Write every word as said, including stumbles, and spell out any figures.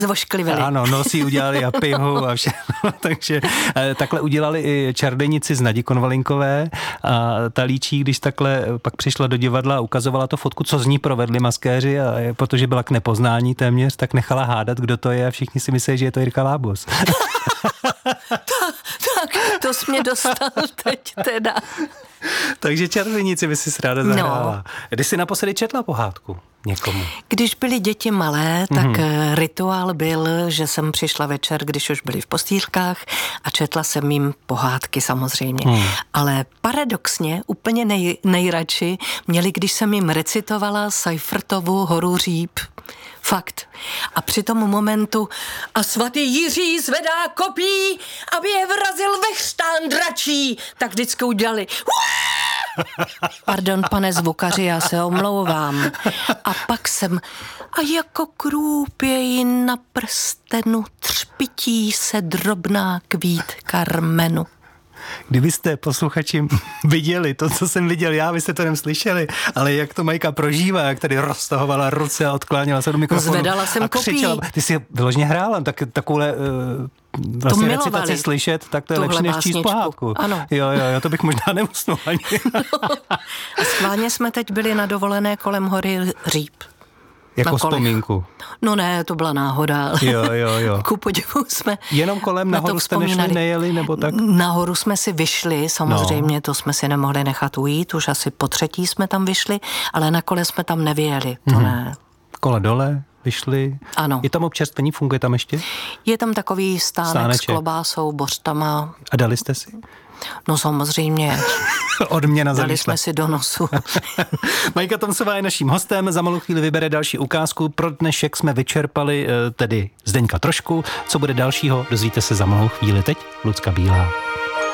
zvošklivili. Ano, nosí udělali a pivu a všechno, takže eh, takhle udělali i čarodějnici z Nadi Konvalinkové a ta Líčí, když takhle pak přišla do divadla a ukazovala to fotku, co z ní provedli maskéři a protože byla k nepoznání téměř, tak nechala hádat, kdo to je a všichni si myslí, že je to Jirka Lábos. tak, tak, to jsi mě dostal teď teda. Takže čarodějnici by si ráda zahrála. No. Kdy jsi naposledy četla pohádku někomu? Když byly děti malé, tak mm-hmm. rituál byl, že jsem přišla večer, když už byly v postýlkách a četla jsem jim pohádky samozřejmě. Mm. Ale paradoxně úplně nej, nejradši měli, když jsem jim recitovala Seifertovu Horu Říp. Fakt. A při tom momentu a svatý Jiří zvedá kopí, aby je vrazil vechřtán dračí, tak vždycky udělali pardon, pane zvukaři, já se omlouvám. A pak jsem a jako krůpěji na prstenu třpití se drobná kvít karmenu. Kdybyste posluchači viděli to, co jsem viděl já, byste to jenom slyšeli, ale jak to Majka prožívá, jak tady roztahovala ruce a odkláněla se do mikrofonu. Zvedala jsem a křičela. Ty si vyloženě hrála, tak takovouhle uh, vlastně recitaci slyšet, tak to je lepší než číst pohádku. Ano. Jo, jo, jo, to bych možná nemusnul ani. No. A schválně jsme teď byli na dovolené kolem hory Říp. Jako vzpomínku. No ne, to byla náhoda. Jo, jo, jo. Ku podivu jsme jenom kolem nahoru jste nešli, nejeli, nebo tak? Nahoru jsme si vyšli, samozřejmě, no. To jsme si nemohli nechat ujít, už asi po třetí jsme tam vyšli, ale na kole jsme tam nevyjeli, to mm-hmm. ne. Kole dole, vyšli. Ano. Je tam občerstvení, funguje tam ještě? Je tam takový stánek Stáneček. S klobásou, bořtama. A dali jste si? No samozřejmě. Odměna za Dali jsme si do nosu. Majka Tomsová je naším hostem, za malou chvíli vybere další ukázku. Pro dnešek jsme vyčerpali tedy Zdeňka Trošku. Co bude dalšího, dozvíte se za malou chvíli. Teď Lucka Bílá.